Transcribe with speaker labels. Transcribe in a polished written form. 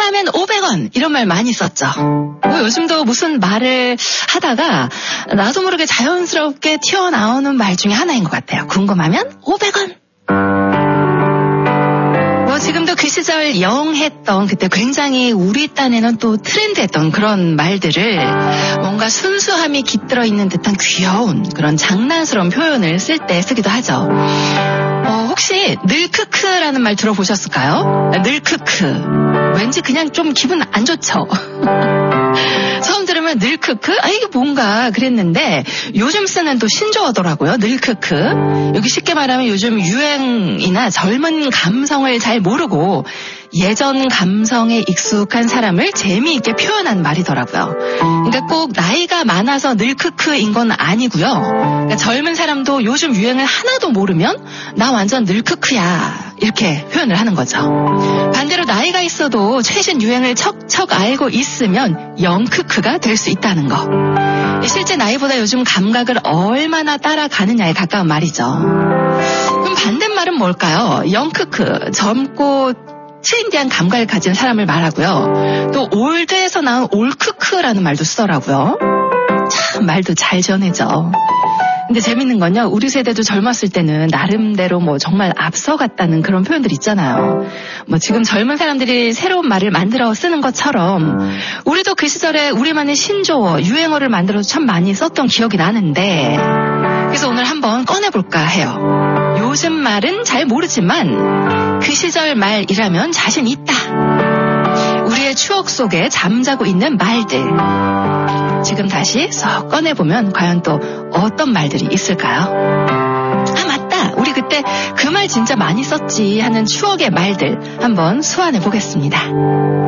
Speaker 1: 컵라면 500원 이런 말 많이 썼죠. 요즘도 무슨 말을 하다가 나도 모르게 자연스럽게 튀어나오는 말 중에 하나인 것 같아요. 궁금하면 500원. 지금도 그 시절 영했던 그때 굉장히 우리 딴에는 또 트렌드했던 그런 말들을 뭔가 순수함이 깃들어 있는 듯한 귀여운 그런 장난스러운 표현을 쓸 때 쓰기도 하죠. 혹시 늘크크라는 말 들어보셨을까요? 늘크크. 왠지 그냥 좀 기분 안 좋죠. 처음 들으면 늘크크? 이게 뭔가 그랬는데 요즘 쓰는 또 신조어더라고요. 늘크크. 여기 쉽게 말하면 요즘 유행이나 젊은 감성을 잘 모르고 예전 감성에 익숙한 사람을 재미있게 표현한 말이더라고요. 그러니까 꼭 나이가 많아서 늘크크인 건 아니고요. 그러니까 젊은 사람도 요즘 유행을 하나도 모르면 나 완전 늘크크야 이렇게 표현을 하는 거죠. 반대로 나이가 있어도 최신 유행을 척척 알고 있으면 영크크가 될 수 있다는 거. 실제 나이보다 요즘 감각을 얼마나 따라가느냐에 가까운 말이죠. 그럼 반대말은 뭘까요? 영크크, 젊고 트렌디한 감각을 가진 사람을 말하고요. 또 올드에서 나온 올크크라는 말도 쓰더라고요. 참 말도 잘 전해져. 근데 재밌는 건요. 우리 세대도 젊었을 때는 나름대로 정말 앞서갔다는 그런 표현들 있잖아요. 지금 젊은 사람들이 새로운 말을 만들어 쓰는 것처럼 우리도 그 시절에 우리만의 신조어, 유행어를 만들어서 참 많이 썼던 기억이 나는데 그래서 오늘 한번 꺼내볼까 해요. 요즘 말은 잘 모르지만 그 시절 말이라면 자신 있다. 우리의 추억 속에 잠자고 있는 말들. 지금 다시 쏙 꺼내보면 과연 또 어떤 말들이 있을까요? 맞다. 우리 그때 그 말 진짜 많이 썼지 하는 추억의 말들 한번 소환해 보겠습니다.